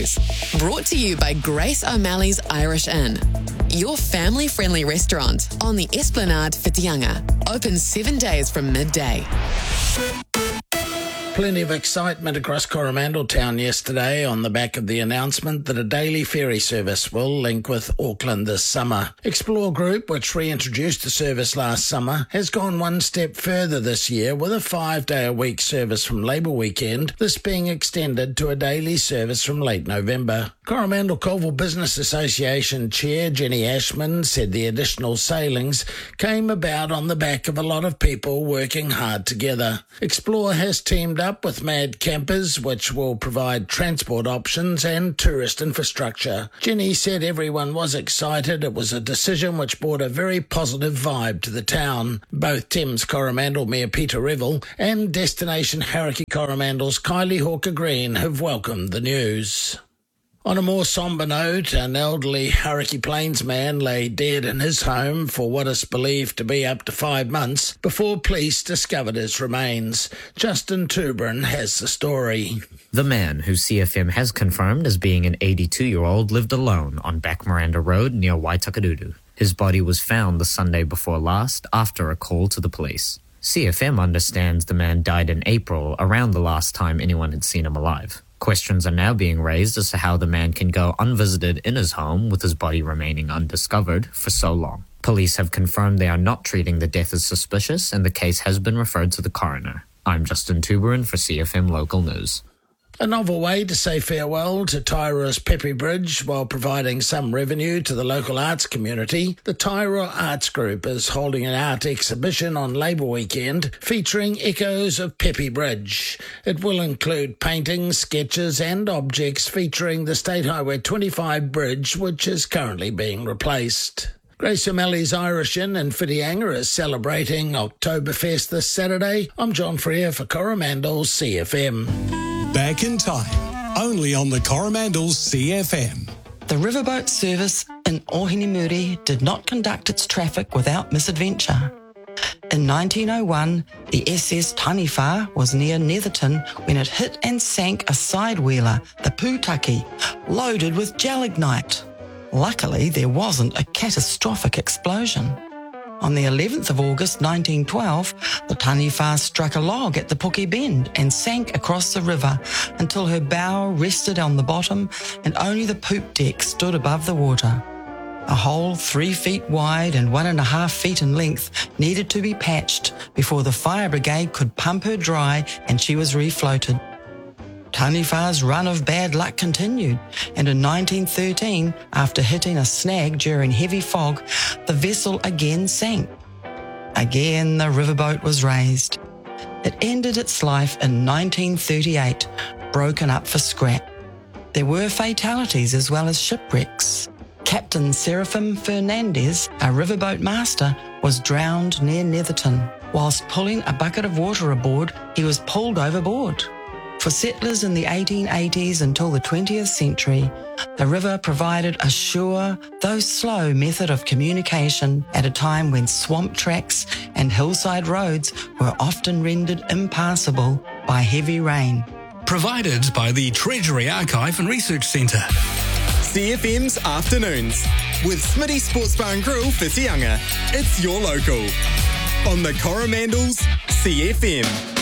Brought to you by Grace O'Malley's Irish Inn. Your family-friendly restaurant on the Esplanade Whitianga. Open 7 days from midday. Plenty of excitement across Coromandel Town yesterday on the back of the announcement that a daily ferry service will link with Auckland this summer. Explore Group, which reintroduced the service last summer, has gone one step further this year with a 5-day-a-week service from Labour Weekend, this being extended to a daily service from late November. Coromandel Colville Business Association Chair Jenny Ashman said the additional sailings came about on the back of a lot of people working hard together. Explore has teamed up with Mad Campers, which will provide transport options and tourist infrastructure. Jenny said everyone was excited. It was a decision which brought a very positive vibe to the town. Both Thames Coromandel Mayor Peter Revel and Destination Hauraki Coromandel's Kylie Hawker Green have welcomed the news. On a more sombre note, an elderly Hauraki Plains man lay dead in his home for what is believed to be up to 5 months before police discovered his remains. Justin Tuberin has the story. The man, who CFM has confirmed as being an 82-year-old, lived alone on Back Miranda Road near Waitakaruru. His body was found the Sunday before last after a call to the police. CFM understands the man died in April, around the last time anyone had seen him alive. Questions are now being raised as to how the man can go unvisited in his home with his body remaining undiscovered for so long. Police have confirmed they are not treating the death as suspicious and the case has been referred to the coroner. I'm Justin Tuberin for CFM Local News. A novel way to say farewell to Tairoa's Pepe Bridge while providing some revenue to the local arts community, the Tairoa Arts Group is holding an art exhibition on Labour Weekend featuring echoes of Pepe Bridge. It will include paintings, sketches and objects featuring the State Highway 25 bridge, which is currently being replaced. Grace O'Malley's Irish Inn in Whitianga is celebrating Oktoberfest this Saturday. I'm John Freer for Coromandel's CFM. Back in time, only on the Coromandel's CFM. The riverboat service in Ohinimuri did not conduct its traffic without misadventure. In 1901, the SS Taniwha was near Netherton when it hit and sank a side-wheeler, the Pūtake, loaded with gelignite. Luckily, there wasn't a catastrophic explosion. On the 11th of August 1912, the Taniwha struck a log at the Puke Bend and sank across the river until her bow rested on the bottom and only the poop deck stood above the water. A hole 3 feet wide and 1.5 feet in length needed to be patched before the fire brigade could pump her dry and she was refloated. Taniwha's run of bad luck continued, and in 1913, after hitting a snag during heavy fog, the vessel again sank. Again, the riverboat was raised. It ended its life in 1938, broken up for scrap. There were fatalities as well as shipwrecks. Captain Serafim Fernandez, a riverboat master, was drowned near Netherton. Whilst pulling a bucket of water aboard, he was pulled overboard. For settlers in the 1880s until the 20th century, the river provided a sure, though slow, method of communication at a time when swamp tracks and hillside roads were often rendered impassable by heavy rain. Provided by the Treasury Archive and Research Centre. CFM's Afternoons with Smitty Sports Bar and Grill Whitianga. It's your local on the Coromandel's CFM.